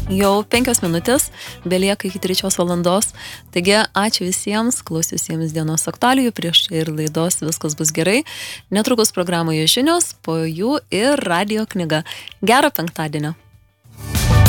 Jau 5 minutės, belieka iki 3 valandos. Taigi, ačiū visiems, klausiusiems dienos aktualijų, prieš ir laidos Viskas bus gerai. Netrukus programoje žinios, po jų ir radio knyga. Gero penktadienio.